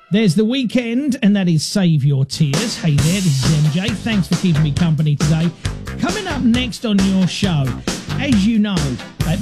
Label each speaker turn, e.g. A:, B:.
A: There's The Weekend, and that is Save Your Tears. Hey there, this is MJ. Thanks for keeping me company today. Coming up next on your show, as you know,